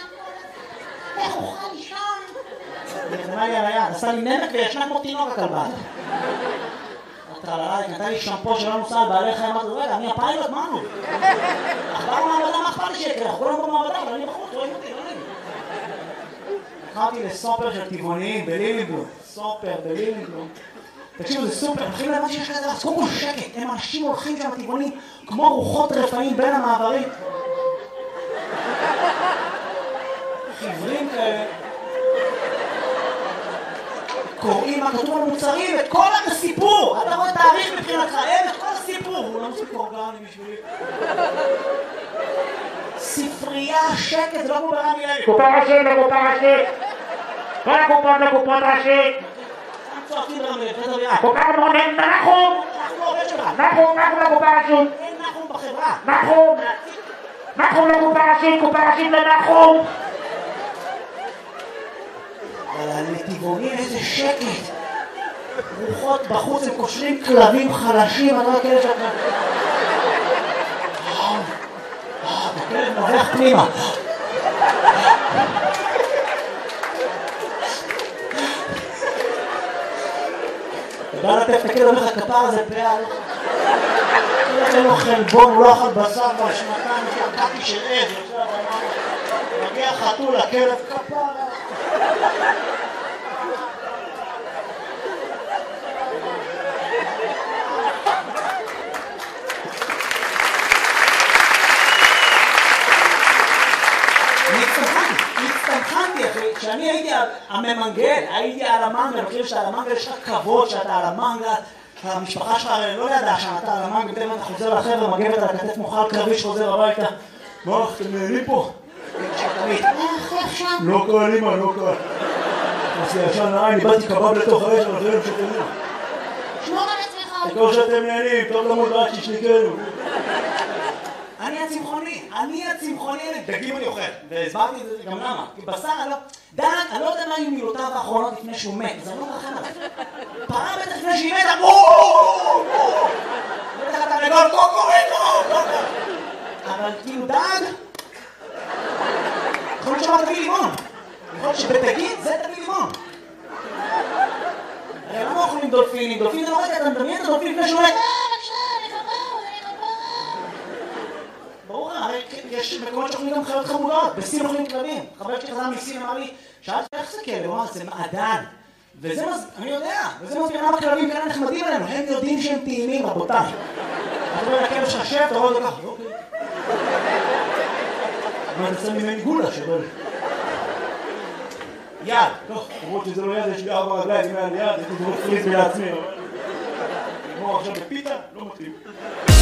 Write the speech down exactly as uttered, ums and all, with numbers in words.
איך אוכל לישון? נראה לי על היד, עשה לי נמק וישנה כמו תינוק הכלבה. טרללה, היא נתן לי שמפו שלא נוסע על בעלי חיים, אמרתי, רגע, אני הפיילוט, מה נו? עבר במעבדה, מה אכפת לי שיקרה? אנחנו כולם במעבדה, אבל אני בחוץ, רואים אותי, לא נעים. הלכתי לסופר של טבעוניים בלילינבלום, סופר בלילינבלום. תקשיבו, זה סופר, מתחילים להבין שיש כזה, אז קודם כל שקט, הם אנשים הולכים שם טבעוניים כמו רוחות רפאים בין המעברים. חברים כאלה. קוראים מה כתוב על מוצרים, את כל הסיפור! אתה רואה תאריך מבחינתך, אין את כל הסיפור! הוא לא מספיק אורגני בשבילי. ספרייה, שקט, זה לא כמו ברמי לוי. קופה ראשית לקופה ראשית! כל הקופות לקופות ראשית! הם צועקים ברמי לוי, זה דברייה. קופה מונן, נחום! אנחנו לא עובד שלך. נחום, נחום לקופה ראשית! אין נחום בחברה. נחום! נחום לקופה ראשית, קופה ראשית לנחום! אבל הנתיבונים איזה שקט. רוחות בחוץ הם קושרים כלבים חלשים, אני לא כאלה שאתה... הכלב נובח פנימה. אתה בא לטף את הכלב, אומר לך כפר הזה פאה. אין לו חלבון, הוא לא אכל בשר בשנתיים, שקעתי של עז. מגיע חתול, הכלב כפר. כשאני הייתי הממנגל, הייתי על המנגל, אני חושב שאתה על המנגל, יש לך כבוד שאתה על המנגל, המשפחה שלך לא ידעה שאתה על המנגל, פתאום אתה חוזר לחבר'ה, מגבת על הכתף מוכל קרבי שחוזר הביתה. מה, אתם נהנים פה? לא קל, אמא, לא קל. עושה ישן נעי, אני באתי קבב לתוך האש, אבל אחרים שתהנים. שמור על עצמך. תקור שאתם נהנים, טוב למות רק שישניקנו. אני הצמחוני, אני הצמחוני, דגים אני אוכל, והסברתי את זה גם למה, כי בשר אני לא... דן, אני לא יודע מה היו מילותיו האחרונות לפני שהוא מת, זה לא רחם עליו. פעם בטח לפני שהיא מתה, בואו! בטח אתה לגול קוקוריקו! אבל כאילו דג... יכול להיות שמה תביא לימון. יכול להיות שבתגיד זה תביא לימון. הרי למה אוכלים דולפינים? דולפינים זה לא רגע, אתה מדמיין את הדולפין לפני שהוא מת. ברור, הרי יש מקומות שאוכלים גם חיות חמודות, בסין אוכלים כלבים. חבר שלי חזר מסין אמר לי, שאלתי איך זה כלב? הוא אמר, זה מעדן. וזה מז... אני יודע, וזה מסביר למה כלבים כאלה נחמדים עלינו, הם יודעים שהם טעימים, רבותיי. אתה רואה לכלב שחשב, אתה רואה את זה ככה, אוקיי. מה, אתה שם ממני גולה שבל. יד, טוב, למרות שזה לא יד, יש לי ארבע רגליים, אם היה לי יד, הייתי דורך פריז לעצמי, אבל... כמו עכשיו בפיתה, לא מתאים.